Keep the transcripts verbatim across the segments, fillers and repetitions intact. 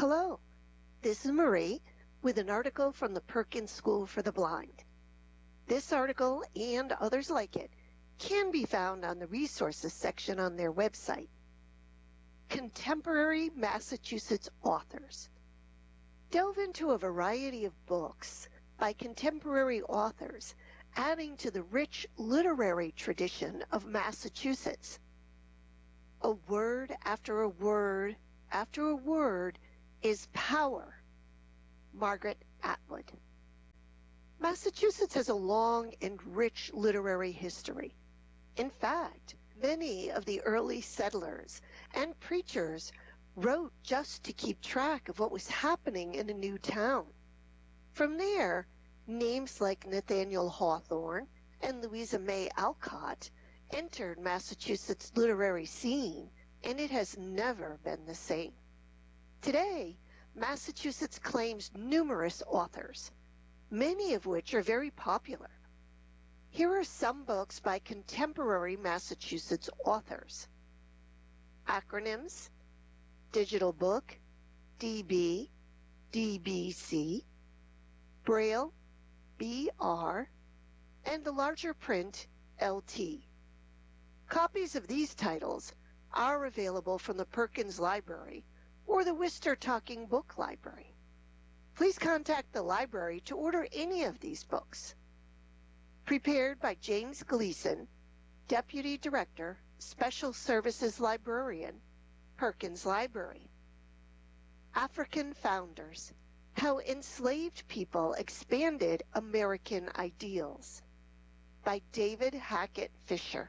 Hello, this is Marie with an article from the Perkins School for the Blind. This article and others like it can be found on the resources section on their website. Contemporary Massachusetts authors. Delve into a variety of books by contemporary authors, adding to the rich literary tradition of Massachusetts. A word after a word after a word is power. Margaret Atwood. Massachusetts has a long and rich literary history. In fact, many of the early settlers and preachers wrote just to keep track of what was happening in a new town. From there, names like Nathaniel Hawthorne and Louisa May Alcott entered Massachusetts' literary scene, and it has never been the same. Today, Massachusetts claims numerous authors, many of which are very popular. Here are some books by contemporary Massachusetts authors. Acronyms: Digital Book, D B, D B C, Braille, B R, and the larger print, L T. Copies of these titles are available from the Perkins Library or the Worcester Talking Book Library. Please contact the library to order any of these books. Prepared by James Gleason, Deputy Director, Special Services Librarian, Perkins Library. African Founders: How Enslaved People Expanded American Ideals, by David Hackett Fisher.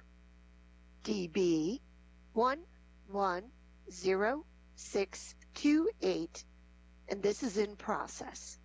D B one one zero six two eight, and this is in process.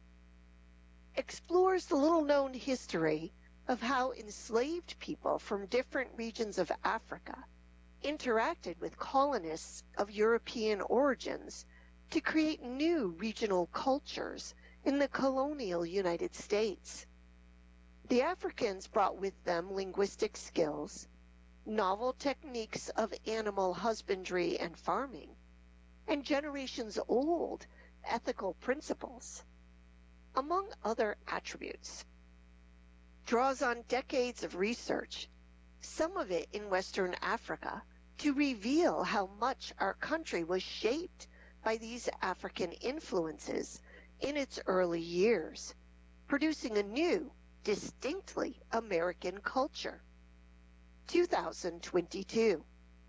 Explores the little-known history of how enslaved people from different regions of Africa interacted with colonists of European origins to create new regional cultures in the colonial United States. The Africans brought with them linguistic skills, novel techniques of animal husbandry and farming, and generations-old ethical principles, among other attributes. Draws on decades of research, some of it in Western Africa, to reveal how much our country was shaped by these African influences in its early years, producing a new, distinctly American culture. two thousand twenty-two.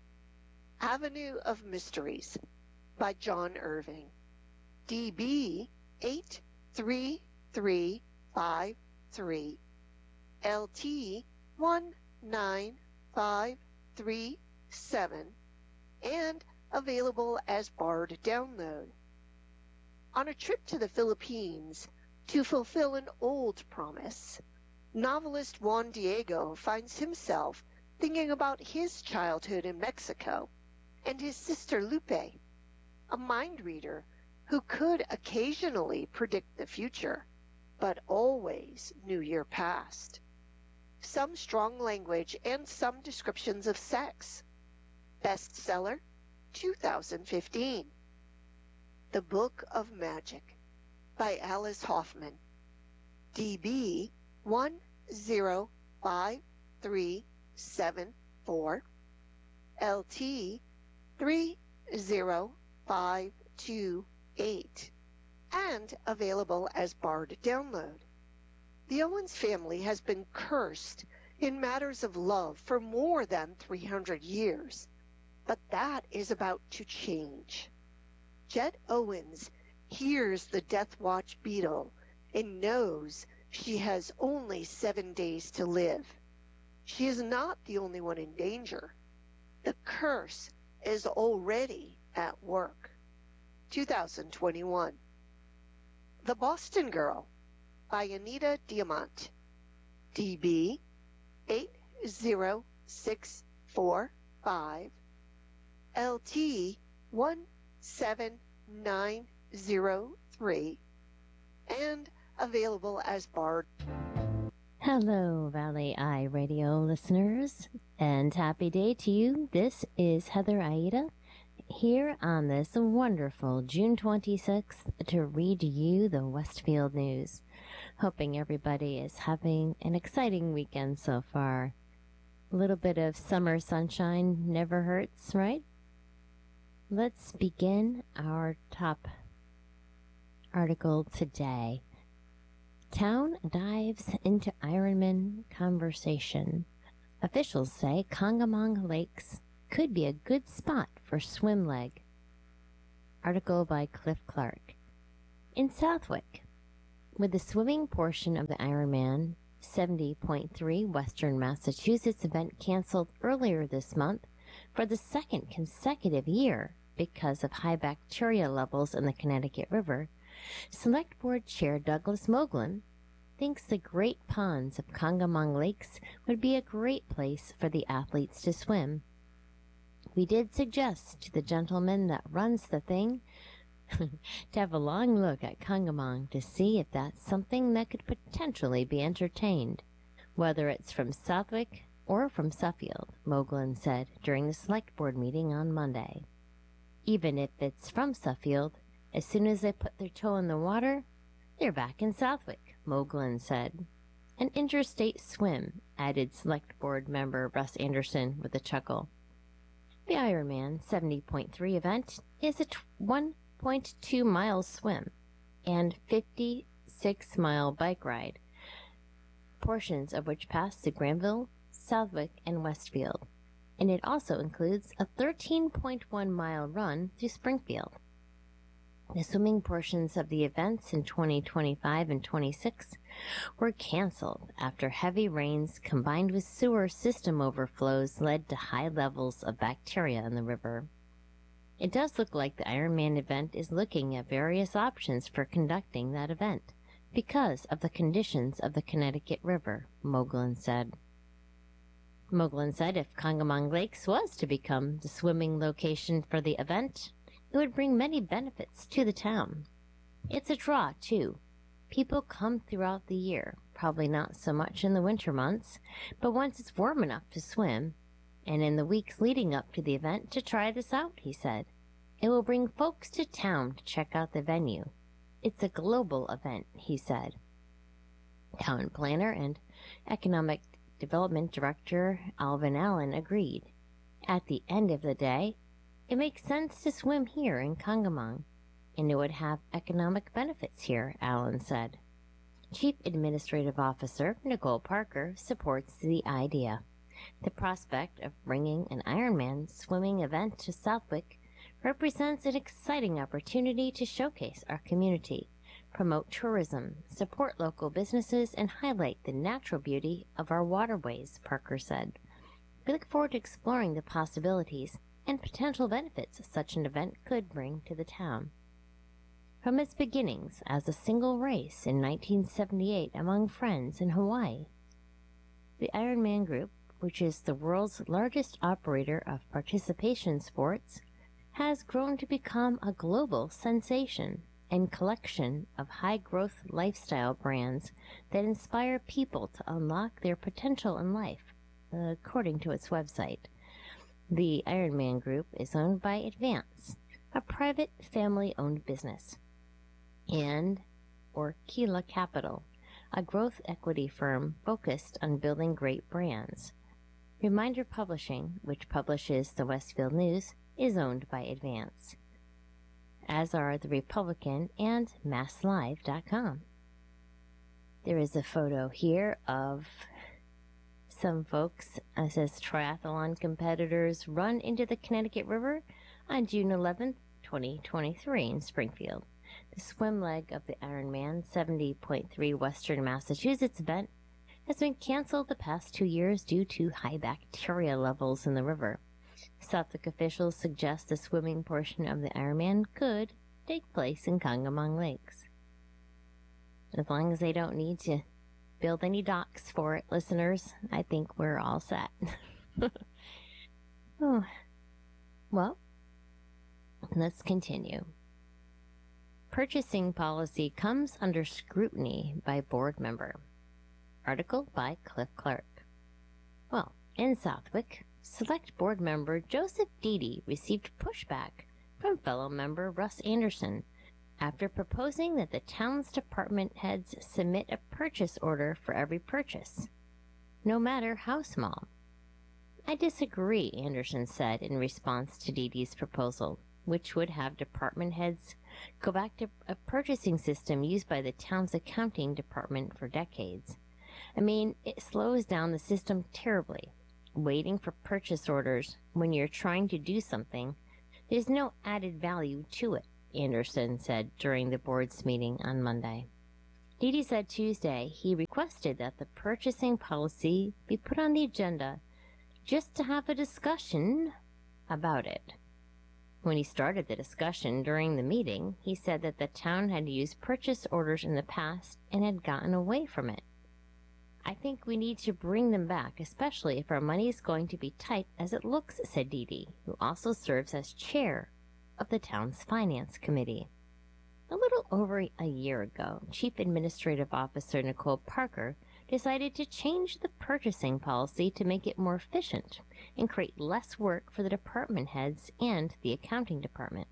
Avenue of Mysteries by John Irving. D B eight three three five three, L T one nine five three seven, and available as barred download. On a trip to the Philippines to fulfill an old promise, novelist Juan Diego finds himself thinking about his childhood in Mexico and his sister Lupe, a mind reader who could occasionally predict the future, but always knew your past. Some strong language and some descriptions of sex. Bestseller, two thousand fifteen. The Book of Magic by Alice Hoffman. D B one zero five three seven four, L T three zero five two eight, and available as barred download. The Owens family has been cursed in matters of love for more than three hundred years, but that is about to change. Jet Owens hears the Death Watch beetle and knows she has only seven days to live. She is not the only one in danger. The curse is already at work. two thousand twenty-one. The Boston Girl by Anita Diamant. D B eight zero six four five, L T one seven nine zero three, and available as barred. Hello, Valley Eye Radio listeners, and happy day to you. This is Heather Aida here on this wonderful June twenty-sixth to read you the Westfield news. Hoping everybody is having an exciting weekend so far. A little bit of summer sunshine never hurts, right? Let's begin our top article today. Town dives into Ironman conversation. Officials say Congamong Lakes could be a good spot for swim leg. Article by Cliff Clark. In Southwick, with the swimming portion of the Ironman seventy point three Western Massachusetts event canceled earlier this month for the second consecutive year because of high bacteria levels in the Connecticut River, Select Board Chair Douglas Moglen thinks the Great Ponds of Congamong Lakes would be a great place for the athletes to swim. We did suggest to the gentleman that runs the thing to have a long look at Congamong to see if that's something that could potentially be entertained, whether it's from Southwick or from Suffield, Moglen said during the Select Board meeting on Monday. Even if it's from Suffield, as soon as they put their toe in the water, they're back in Southwick, Moglen said. An interstate swim, added Select Board member Russ Anderson with a chuckle. The Ironman seventy point three event is a one point two mile swim and fifty-six mile bike ride, portions of which pass through Granville, Southwick, and Westfield, and it also includes a thirteen point one mile run through Springfield. The swimming portions of the events in twenty twenty-five and twenty-six were canceled after heavy rains combined with sewer system overflows led to high levels of bacteria in the river. It does look like the Ironman event is looking at various options for conducting that event because of the conditions of the Connecticut River, Moglen said. Moglen said if Congamong Lakes was to become the swimming location for the event, it would bring many benefits to the town. It's a draw, too. People come throughout the year, probably not so much in the winter months, but once it's warm enough to swim, and in the weeks leading up to the event to try this out, he said. It will bring folks to town to check out the venue. It's a global event, he said. Town planner and economic development director Alvin Allen agreed. At the end of the day, it makes sense to swim here in Congamong, and it would have economic benefits here, Allen said. Chief Administrative Officer Nicole Parker supports the idea. The prospect of bringing an Ironman swimming event to Southwick represents an exciting opportunity to showcase our community, promote tourism, support local businesses, and highlight the natural beauty of our waterways, Parker said. We look forward to exploring the possibilities and potential benefits such an event could bring to the town. From its beginnings as a single race in nineteen seventy-eight among friends in Hawaii, the Ironman Group, which is the world's largest operator of participation sports, has grown to become a global sensation and collection of high-growth lifestyle brands that inspire people to unlock their potential in life, according to its website. The Ironman Group is owned by Advance, a private family-owned business, and Orkila Capital, a growth equity firm focused on building great brands. Reminder Publishing, which publishes the Westfield News, is owned by Advance, as are The Republican and Mass Live dot com. There is a photo here of some folks, it says triathlon competitors run into the Connecticut River on June eleventh, twenty twenty-three in Springfield. The swim leg of the Ironman seventy point three Western Massachusetts event has been canceled the past two years due to high bacteria levels in the river. Southwick officials suggest the swimming portion of the Ironman could take place in Congamong Lakes. As long as they don't need to build any docks for it, listeners, I think we're all set. Oh, well, let's continue. Purchasing policy comes under scrutiny by board member. Article by Cliff Clark. Well, in Southwick, Select Board member Joseph Deedy received pushback from fellow member Russ Anderson after proposing that the town's department heads submit a purchase order for every purchase, no matter how small. I disagree, Anderson said in response to Deedy's proposal, which would have department heads go back to a purchasing system used by the town's accounting department for decades. I mean, it slows down the system terribly. Waiting for purchase orders when you're trying to do something, there's no added value to it, Anderson said during the board's meeting on Monday. Deedy said Tuesday he requested that the purchasing policy be put on the agenda just to have a discussion about it. When he started the discussion during the meeting, he said that the town had used purchase orders in the past and had gotten away from it. I think we need to bring them back, especially if our money is going to be tight as it looks, said Deedy, who also serves as chair of the town's finance committee. A little over a year ago, Chief Administrative Officer Nicole Parker decided to change the purchasing policy to make it more efficient and create less work for the department heads and the accounting department.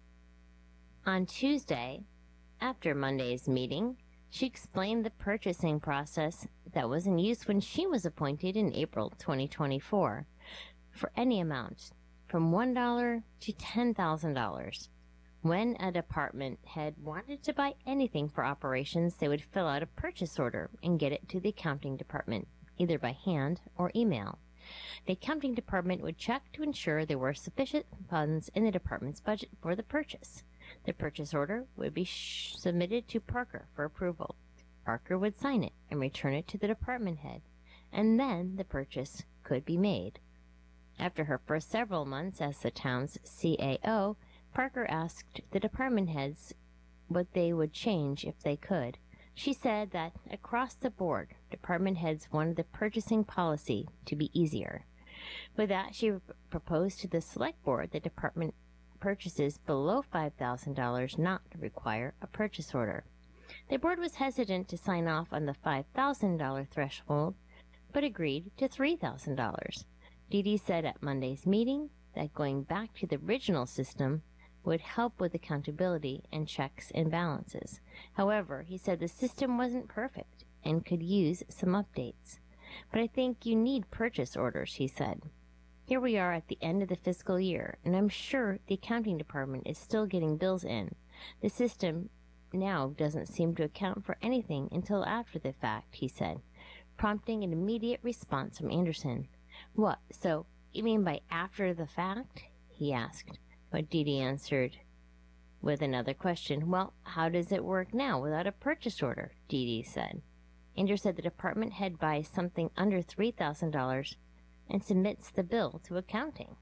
On Tuesday, after Monday's meeting, she explained the purchasing process that was in use when she was appointed in April twenty twenty-four for any amount, from one dollar to ten thousand dollars. When a department head wanted to buy anything for operations, they would fill out a purchase order and get it to the accounting department, either by hand or email. The accounting department would check to ensure there were sufficient funds in the department's budget for the purchase. The purchase order would be sh- submitted to Parker for approval. Parker would sign it and return it to the department head, and then the purchase could be made. After her first several months as the town's C A O, Parker asked the department heads what they would change if they could. She said that across the board, department heads wanted the purchasing policy to be easier. With that, she proposed to the select board that department purchases below five thousand dollars not require a purchase order. The board was hesitant to sign off on the five thousand dollars threshold, but agreed to three thousand dollars. Deedy said at Monday's meeting that going back to the original system would help with accountability and checks and balances. However, he said the system wasn't perfect and could use some updates. But I think you need purchase orders, he said. Here we are at the end of the fiscal year, and I'm sure the accounting department is still getting bills in. The system now doesn't seem to account for anything until after the fact, he said, prompting an immediate response from Anderson. What, so you mean by after the fact? He asked. But Deedy answered with another question. Well, how does it work now without a purchase order? Deedy said. Anderson said the department head buys something under three thousand dollars and submits the bill to accounting.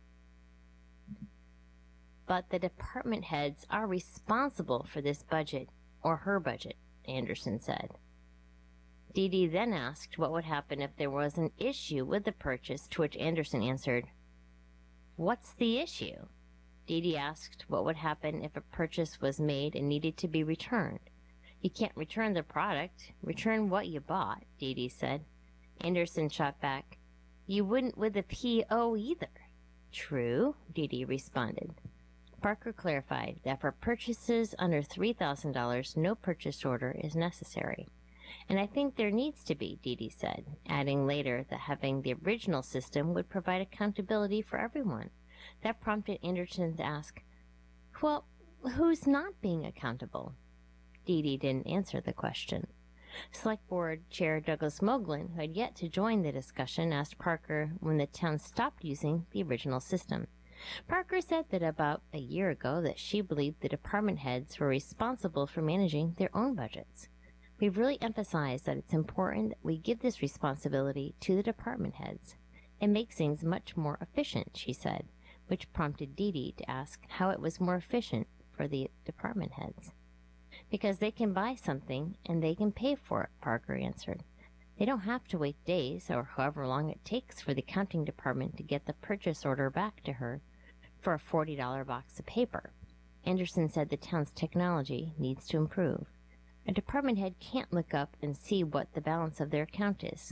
But the department heads are responsible for this budget, or her budget, Anderson said. Deedy then asked what would happen if there was an issue with the purchase, to which Anderson answered, What's the issue? Deedy asked what would happen if a purchase was made and needed to be returned. You can't return the product. Return what you bought, Deedy said. Anderson shot back, You wouldn't with a P O either. True, Deedy responded. Parker clarified that for purchases under three thousand dollars, no purchase order is necessary. And I think there needs to be, Deedy said, adding later that having the original system would provide accountability for everyone. That prompted Anderson to ask, Well, who's not being accountable? Deedy didn't answer the question. Select Board Chair Douglas Moglen, who had yet to join the discussion, asked Parker when the town stopped using the original system. Parker said that about a year ago that she believed the department heads were responsible for managing their own budgets. We've really emphasized that it's important that we give this responsibility to the department heads. It makes things much more efficient, she said, which prompted Deedy to ask how it was more efficient for the department heads. Because they can buy something and they can pay for it, Parker answered. They don't have to wait days or however long it takes for the accounting department to get the purchase order back to her for a forty dollar box of paper. Anderson said the town's technology needs to improve. A department head can't look up and see what the balance of their account is.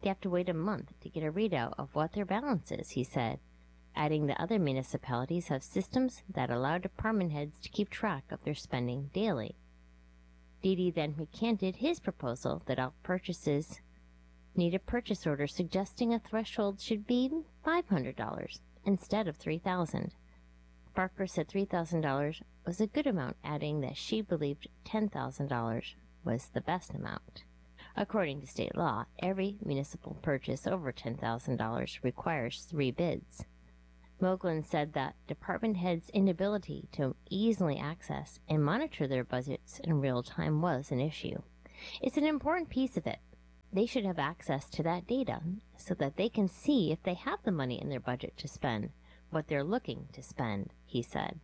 They have to wait a month to get a readout of what their balance is, he said, adding that other municipalities have systems that allow department heads to keep track of their spending daily. Didi then recanted his proposal that all purchases need a purchase order, suggesting a threshold should be five hundred dollars instead of three thousand dollars. Parker said three thousand dollars was a good amount, adding that she believed ten thousand dollars was the best amount. According to state law, every municipal purchase over ten thousand dollars requires three bids. Moglen said that department heads' inability to easily access and monitor their budgets in real time was an issue. It's an important piece of it. They should have access to that data so that they can see if they have the money in their budget to spend, what they're looking to spend, he said.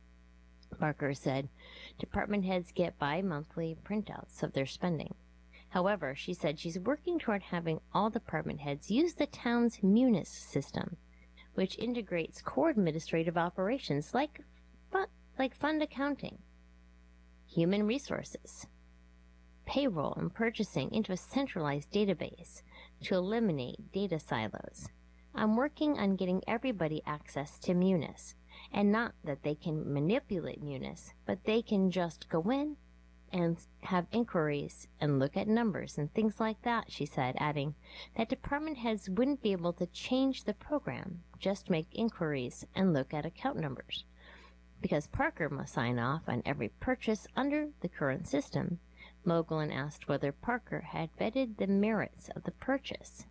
Parker said department heads get bi-monthly printouts of their spending. However, she said she's working toward having all department heads use the town's Munis system, which integrates core administrative operations like, like fund accounting, human resources, payroll, and purchasing into a centralized database to eliminate data silos. I'm working on getting everybody access to Munis, and not that they can manipulate Munis, but they can just go in and have inquiries and look at numbers and things like that, she said, adding that department heads wouldn't be able to change the program, just make inquiries and look at account numbers. Because Parker must sign off on every purchase under the current system, Moglen asked whether Parker had vetted the merits of the purchase.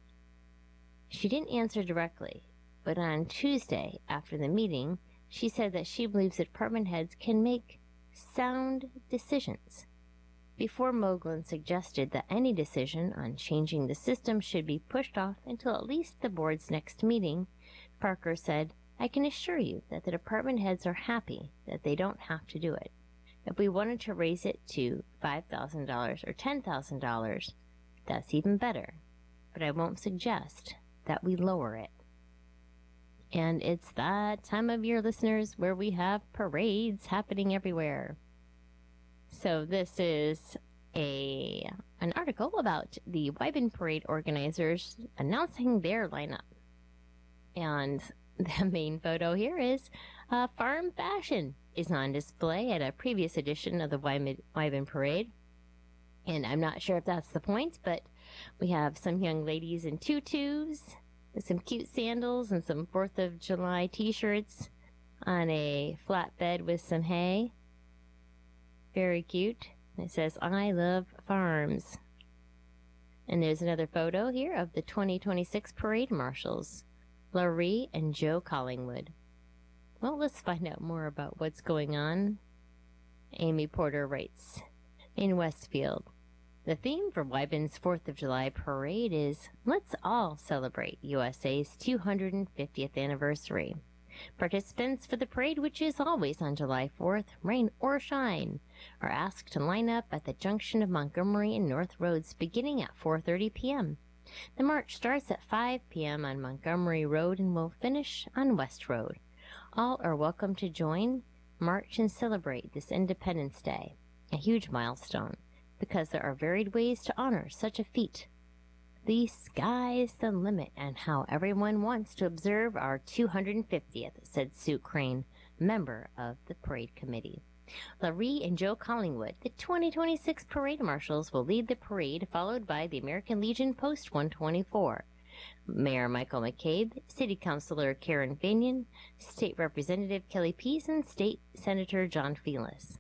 She didn't answer directly, but on Tuesday, after the meeting, she said that she believes that department heads can make sound decisions. Before Moglen suggested that any decision on changing the system should be pushed off until at least the board's next meeting, Parker said, I can assure you that the department heads are happy that they don't have to do it. If we wanted to raise it to five thousand dollars or ten thousand dollars, that's even better, but I won't suggest that we lower it. And it's that time of year, listeners, where we have parades happening everywhere. So this is a an article about the Wyben Parade organizers announcing their lineup. And the main photo here is uh, Farm Fashion is on display at a previous edition of the Wyben Parade. And I'm not sure if that's the point, but we have some young ladies in tutus, some cute sandals, and some fourth of July t-shirts on a flatbed with some hay. Very cute. It says, I love farms. And there's another photo here of the twenty twenty-six parade marshals, Laurie and Joe Collingwood. Well, let's find out more about what's going on. Amy Porter writes, in Westfield, the theme for Wyben's fourth of July parade is Let's All Celebrate U S A's two hundred fiftieth anniversary. Participants for the parade, which is always on July fourth, rain or shine, are asked to line up at the junction of Montgomery and North Roads beginning at four thirty p.m. The march starts at five p.m. on Montgomery Road and will finish on West Road. All are welcome to join, march, and celebrate this Independence Day, a huge milestone, because there are varied ways to honor such a feat. The sky's the limit and how everyone wants to observe our two hundred fiftieth, said Sue Crane, member of the parade committee. Laurie and Joe Collingwood, the twenty twenty-six parade marshals, will lead the parade, followed by the American Legion Post one twenty-four. Mayor Michael McCabe, City Councilor Karen Fanion, State Representative Kelly Pease, and State Senator John Felis.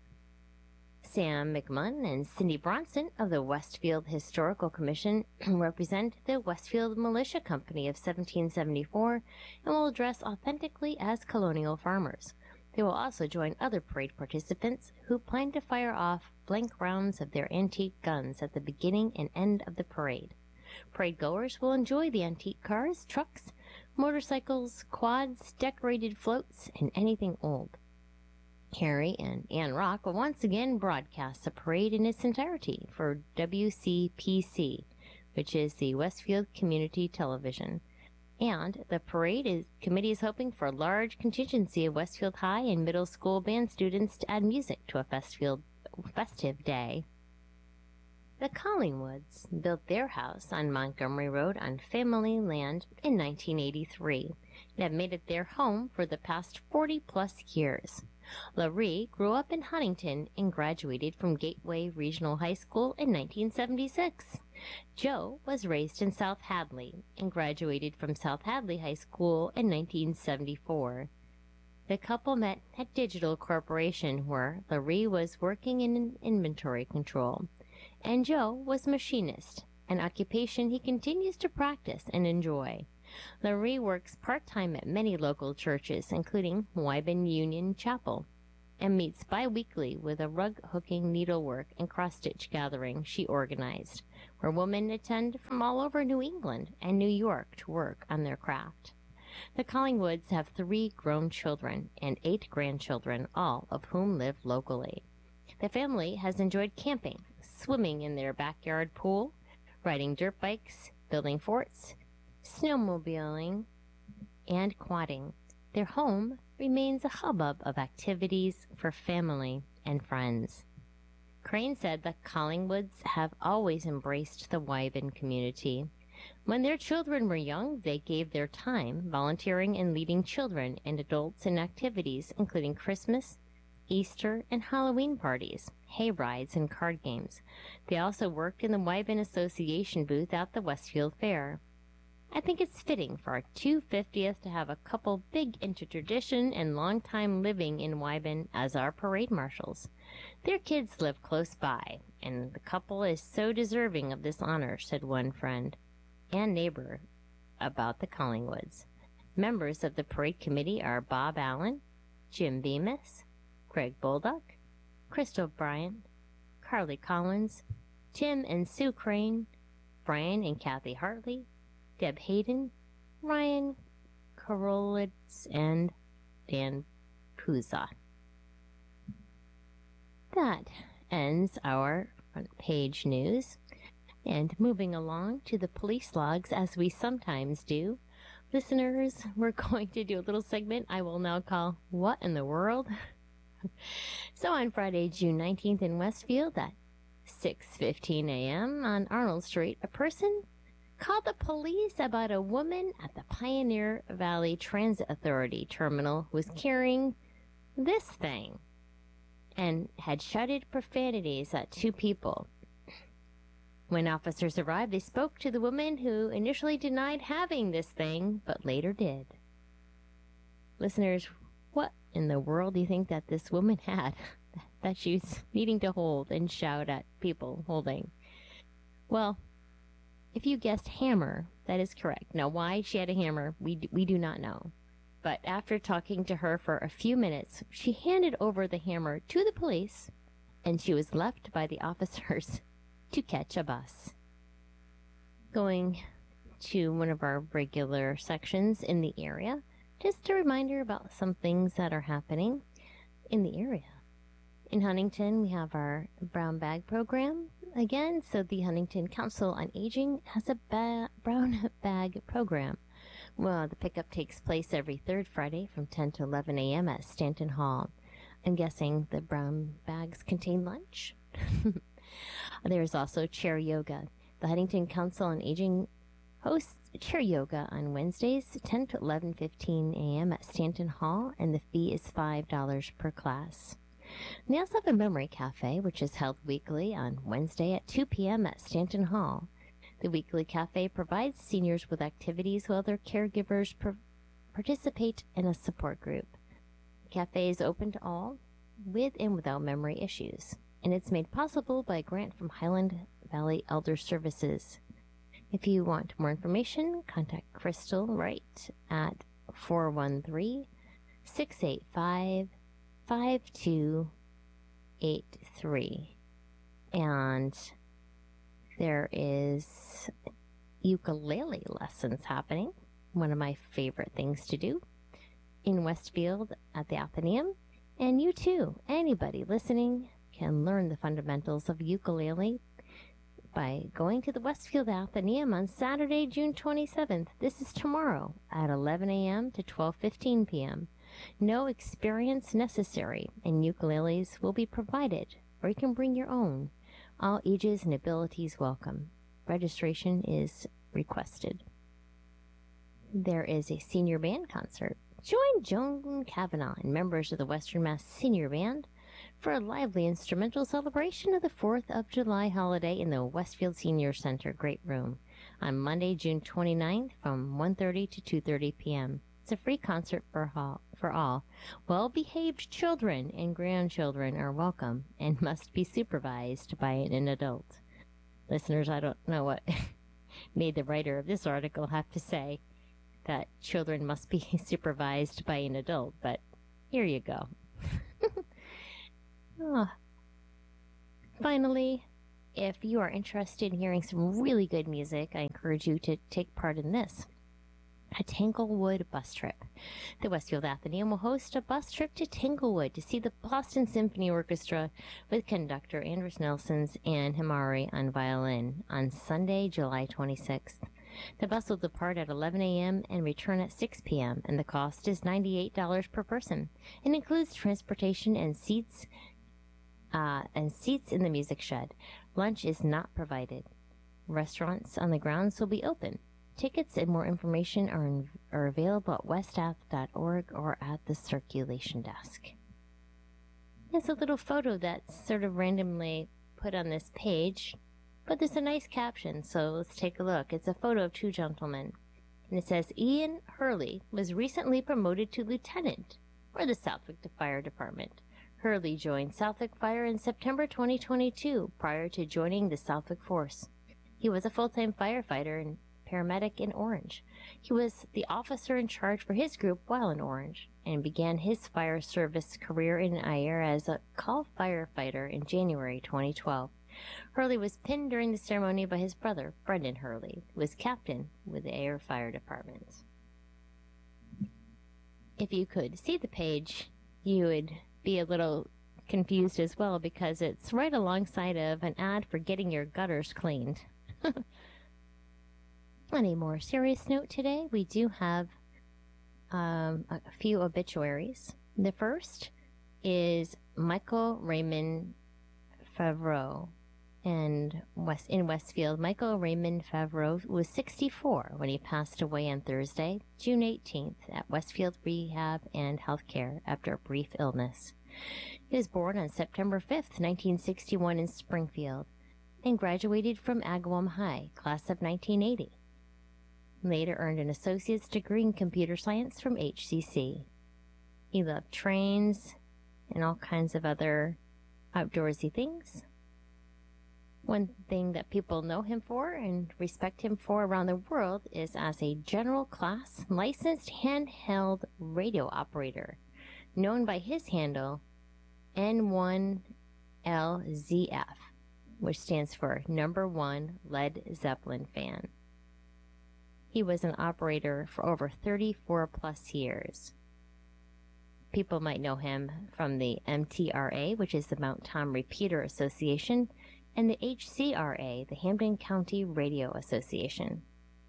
Sam McMunn and Cindy Bronson of the Westfield Historical Commission represent the Westfield Militia Company of seventeen seventy-four and will dress authentically as colonial farmers. They will also join other parade participants who plan to fire off blank rounds of their antique guns at the beginning and end of the parade. Parade goers will enjoy the antique cars, trucks, motorcycles, quads, decorated floats, and anything old. Harry and Ann Rock will once again broadcast the parade in its entirety for W C P C, which is the Westfield Community Television. And the parade is, committee is hoping for a large contingency of Westfield High and middle school band students to add music to a Westfield festive day. The Collingwoods built their house on Montgomery Road on family land in nineteen eighty-three and have made it their home for the past forty-plus years. Laree grew up in Huntington and graduated from Gateway Regional High School in nineteen seventy-six. Joe was raised in South Hadley and graduated from South Hadley High School in nineteen seventy-four. The couple met at Digital Corporation, where Laree was working in inventory control, and Joe was machinist, an occupation he continues to practice and enjoy. Laree works part-time at many local churches, including Wyben Union Chapel, and meets bi-weekly with a rug-hooking needlework and cross-stitch gathering she organized, where women attend from all over New England and New York to work on their craft. The Collingwoods have three grown children and eight grandchildren, all of whom live locally. The family has enjoyed camping, swimming in their backyard pool, riding dirt bikes, building forts, snowmobiling, and quadding. Their home remains a hubbub of activities for family and friends. Crane said the Collingwoods have always embraced the Wyben community. When their children were young, they gave their time volunteering and leading children and adults in activities including Christmas, Easter, and Halloween parties, hay rides, and card games. They also worked in the Wyben Association booth at the Westfield Fair. I think it's fitting for our two hundred fiftieth to have a couple big into tradition and long time living in Wyben as our parade marshals. Their kids live close by, and the couple is so deserving of this honor, said one friend and neighbor about the Collingwoods. Members of the parade committee are Bob Allen, Jim Bemis, Greg Bolduck, Crystal Bryant, Carly Collins, Tim and Sue Crane, Brian and Kathy Hartley, Deb Hayden, Ryan Karolitz, and Dan Puza. That ends our front page news. And moving along to the police logs, as we sometimes do, listeners, we're going to do a little segment I will now call What in the World? So on Friday, June nineteenth in Westfield at six fifteen a.m. on Arnold Street, a person called the police about a woman at the Pioneer Valley Transit Authority terminal who was carrying this thing and had shouted profanities at two people. When officers arrived, they spoke to the woman who initially denied having this thing, but later did. Listeners, what in the world do you think that this woman had that she was needing to hold and shout at people holding? Well, if you guessed hammer, that is correct. Now, why she had a hammer, we do, we do not know. But after talking to her for a few minutes, she handed over the hammer to the police, and she was left by the officers to catch a bus. Going to one of our regular sections in the area, just a reminder about some things that are happening in the area. In Huntington, we have our brown bag program again. So the Huntington Council on Aging has a ba- brown bag program. Well, the pickup takes place every third Friday from ten to eleven a.m. at Stanton Hall. I'm guessing the brown bags contain lunch. There's also chair yoga. The Huntington Council on Aging hosts chair yoga on Wednesdays, ten to eleven fifteen a.m. at Stanton Hall, and the fee is five dollars per class. They also have a memory cafe, which is held weekly on Wednesday at two p.m. at Stanton Hall. The weekly cafe provides seniors with activities while their caregivers per- participate in a support group. The cafe is open to all, with and without memory issues, and it's made possible by a grant from Highland Valley Elder Services. If you want more information, contact Crystal Wright at four one three, six eight five, five two eight three. And there is ukulele lessons happening, one of my favorite things to do, in Westfield at the Athenaeum. And you too, anybody listening, can learn the fundamentals of ukulele by going to the Westfield Athenaeum on Saturday, June twenty-seventh. This is tomorrow at eleven a.m. to twelve fifteen p.m. No experience necessary, and ukuleles will be provided, or you can bring your own, All ages and abilities welcome. Registration is requested. There is a senior band concert. Join Joan Kavanaugh and members of the Western Mass Senior Band for a lively instrumental celebration of the fourth of July holiday in the Westfield Senior Center Great Room on Monday, June twenty-ninth from one thirty to two thirty p.m. It's a free concert for all. For all. Well-behaved children and grandchildren are welcome and must be supervised by an adult. Listeners, I don't know what made the writer of this article have to say that children must be supervised by an adult, but here you go. Oh. Finally, if you are interested in hearing some really good music, I encourage you to take part in this. A Tanglewood bus trip. The Westfield Athenaeum will host a bus trip to Tanglewood to see the Boston Symphony Orchestra with conductor Andris Nelsons and Himari on violin on Sunday, July twenty-sixth. The bus will depart at eleven a.m. and return at six p.m., and the cost is ninety-eight dollars per person. It includes transportation and seats uh, and seats in the music shed. Lunch is not provided. Restaurants on the grounds will be open. Tickets and more information are, in, are available at westath dot org or at the circulation desk. There's a little photo that's sort of randomly put on this page, but there's a nice caption, so let's take a look. It's a photo of two gentlemen, and it says, Ian Hurley was recently promoted to lieutenant for the Southwick Fire Department. Hurley joined Southwick Fire in September twenty twenty-two prior to joining the Southwick Force. He was a full-time firefighter and paramedic in Orange. He was the officer in charge for his group while in Orange and began his fire service career in Ayer as a call firefighter in January twenty twelve. Hurley was pinned during the ceremony by his brother, Brendan Hurley, who was captain with the Ayer Fire Department. If you could see the page, you would be a little confused as well because it's right alongside of an ad for getting your gutters cleaned. On a more serious note today, we do have um, a few obituaries. The first is Michael Raymond Favreau. And West, in Westfield, Michael Raymond Favreau was sixty-four when he passed away on Thursday, June eighteenth, at Westfield Rehab and Healthcare after a brief illness. He was born on September fifth, nineteen sixty-one in Springfield, and graduated from Agawam High, class of nineteen eighty. Later earned an associate's degree in computer science from H C C. He loved trains and all kinds of other outdoorsy things. One thing that people know him for and respect him for around the world is as a general class licensed handheld radio operator, known by his handle N one L Z F, which stands for Number One Led Zeppelin Fan. He was an operator for over thirty-four plus years. People might know him from the M T R A, which is the Mount Tom Repeater Association, and the H C R A, the Hampden County Radio Association.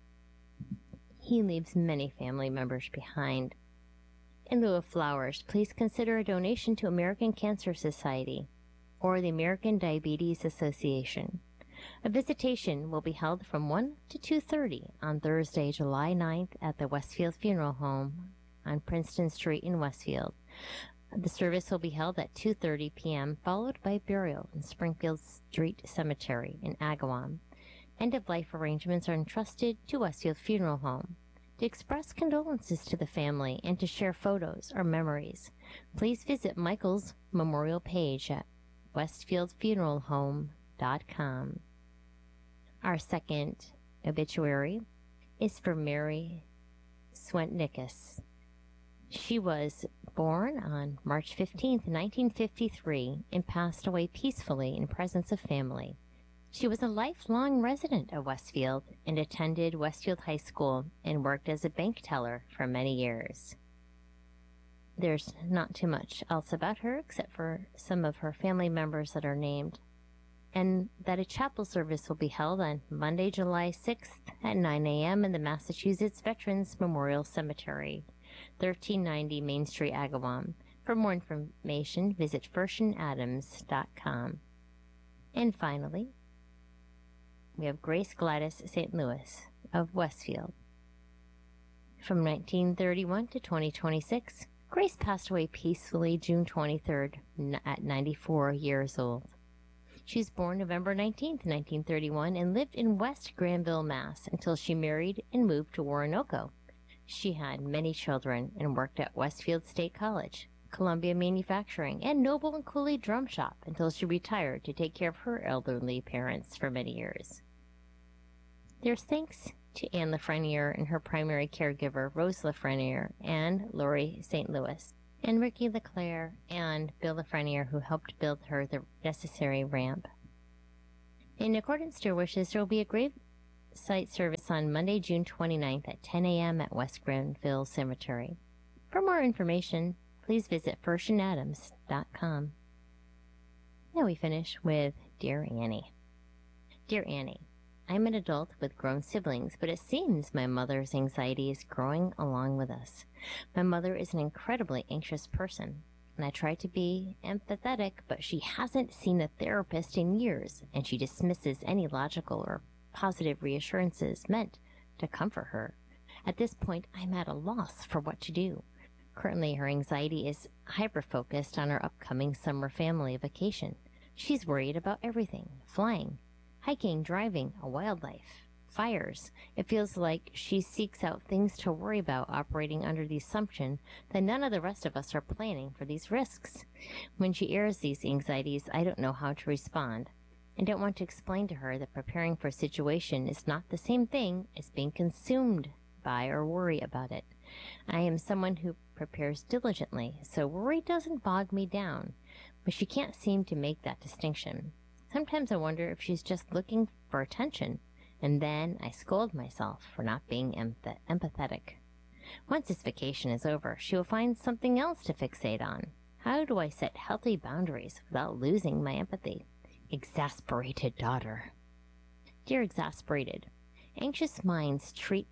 He leaves many family members behind. In lieu of flowers, please consider a donation to American Cancer Society or the American Diabetes Association. A visitation will be held from one to two thirty on Thursday, July ninth at the Westfield Funeral Home on Princeton Street in Westfield. The service will be held at two thirty p.m., followed by burial in Springfield Street Cemetery in Agawam. End-of-life arrangements are entrusted to Westfield Funeral Home. To express condolences to the family and to share photos or memories, please visit Michael's memorial page at westfield funeral home dot com. Our second obituary is for Mary Swentnickus. She was born on March fifteenth, nineteen fifty-three, and passed away peacefully in presence of family. She was a lifelong resident of Westfield and attended Westfield High School and worked as a bank teller for many years. There's not too much else about her except for some of her family members that are named, and that a chapel service will be held on Monday, July sixth at nine a.m. in the Massachusetts Veterans Memorial Cemetery, thirteen ninety Main Street, Agawam. For more information, visit first and adams dot com. And finally, we have Grace Gladys Saint Louis of Westfield. From nineteen thirty-one to twenty twenty-six, Grace passed away peacefully June twenty-third at ninety-four years old. She was born November nineteenth, nineteen thirty-one, and lived in West Granville, Mass. Until she married and moved to Orinoco. She had many children and worked at Westfield State College, Columbia Manufacturing, and Noble and Cooley Drum Shop until she retired to take care of her elderly parents for many years. There's thanks to Anne Lafreniere and her primary caregiver, Rose Lafreniere, and Lori Saint Louis, and Ricky LeClaire and Bill Lafreniere, who helped build her the necessary ramp. In accordance to her wishes, there will be a grave site service on Monday, June twenty-ninth at ten a.m. at West Granville Cemetery. For more information, please visit first and adams dot com. Now we finish with Dear Annie. Dear Annie, I'm an adult with grown siblings, but it seems my mother's anxiety is growing along with us. My mother is an incredibly anxious person, and I try to be empathetic, but she hasn't seen a therapist in years, and she dismisses any logical or positive reassurances meant to comfort her. At this point, I'm at a loss for what to do. Currently, her anxiety is hyper-focused on our upcoming summer family vacation. She's worried about everything: flying, hiking, driving, a wildlife, fires. It feels like she seeks out things to worry about, operating under the assumption that none of the rest of us are planning for these risks. When she airs these anxieties, I don't know how to respond. I don't want to explain to her that preparing for a situation is not the same thing as being consumed by or worry about it. I am someone who prepares diligently, so worry doesn't bog me down, but she can't seem to make that distinction. Sometimes I wonder if she's just looking for attention, and then I scold myself for not being empath- empathetic. Once this vacation is over, she will find something else to fixate on. How do I set healthy boundaries without losing my empathy? Exasperated daughter. Dear Exasperated, anxious minds treat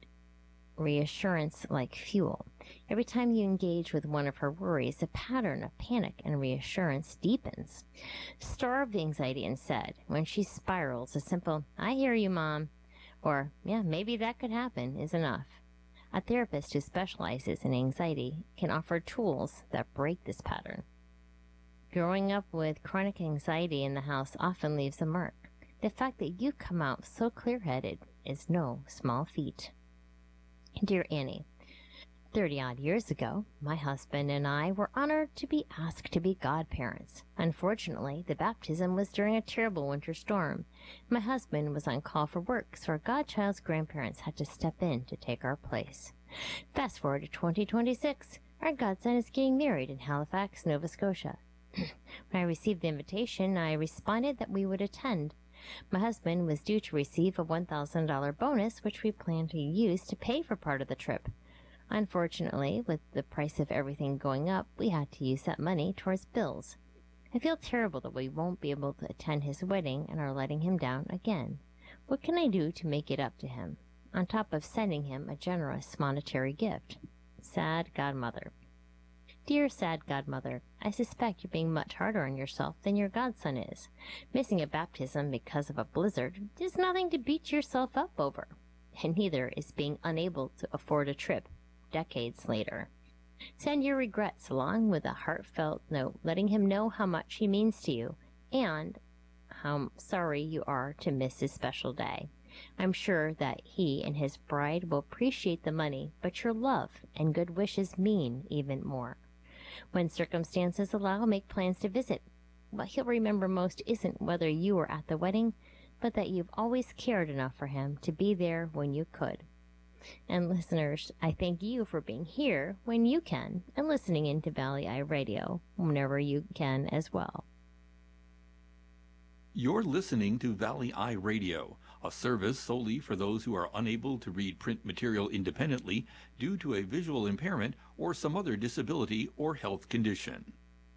reassurance like fuel. Every time you engage with one of her worries, the pattern of panic and reassurance deepens. Starve the anxiety instead. When she spirals, a simple, "I hear you, Mom," or, "Yeah, maybe that could happen," is enough. A therapist who specializes in anxiety can offer tools that break this pattern. Growing up with chronic anxiety in the house often leaves a mark. The fact that you come out so clear-headed is no small feat. Dear Annie, Thirty-odd years ago, my husband and I were honored to be asked to be godparents. Unfortunately, the baptism was during a terrible winter storm. My husband was on call for work, so our godchild's grandparents had to step in to take our place. Fast forward to twenty twenty-six, our godson is getting married in Halifax, Nova Scotia. When I received the invitation, I responded that we would attend. My husband was due to receive a one thousand dollars bonus, which we planned to use to pay for part of the trip. Unfortunately, with the price of everything going up, we had to use that money towards bills. I feel terrible that we won't be able to attend his wedding and are letting him down again. What can I do to make it up to him, on top of sending him a generous monetary gift? Sad Godmother. Dear sad godmother, I suspect you're being much harder on yourself than your godson is. Missing a baptism because of a blizzard is nothing to beat yourself up over, and neither is being unable to afford a trip decades later. Send your regrets along with a heartfelt note letting him know how much he means to you and how sorry you are to miss his special day. I'm sure that he and his bride will appreciate the money, but your love and good wishes mean even more. When circumstances allow, make plans to visit. What he'll remember most isn't whether you were at the wedding, but that you've always cared enough for him to be there when you could. And listeners, I thank you for being here when you can and listening into Valley Eye Radio whenever you can as well. You're listening to Valley Eye Radio, a service solely for those who are unable to read print material independently due to a visual impairment or some other disability or health condition.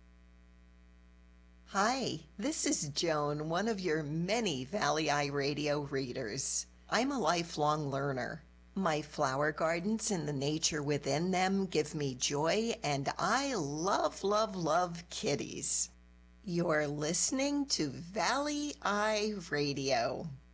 Hi, this is Joan, one of your many Valley Eye Radio readers. I'm a lifelong learner. My flower gardens and the nature within them give me joy, and I love, love, love kitties. You're listening to Valley Eye Radio.